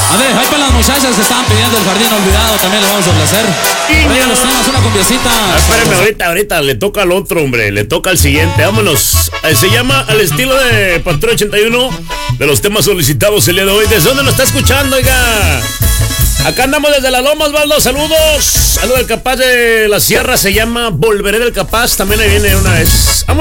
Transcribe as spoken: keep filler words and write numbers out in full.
A ver, ahí para las muchachas que estaban pidiendo el jardín olvidado, también lo vamos a placer. Oye, los temas, una cumbiecita. Ah, espérame, ahorita, ahorita, le toca al otro, hombre, le toca al siguiente, vámonos. Eh, Se llama Al estilo de Patrón ochenta y uno, de los temas solicitados el día de hoy. ¿Desde dónde nos está escuchando, oiga? Acá andamos desde la Loma, Osvaldo, saludos. Algo del Capaz de la Sierra, se llama Volveré del Capaz, también ahí viene una vez. Vámonos.